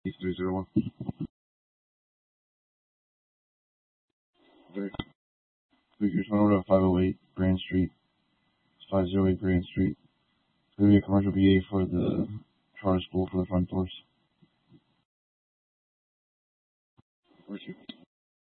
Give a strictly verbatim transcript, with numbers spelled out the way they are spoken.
three zero one. Three. You're coming over to five oh eight Grand Street. It's five oh eight Grand Street. It's going to be a commercial B A for the charter school for the front doors. Where's you?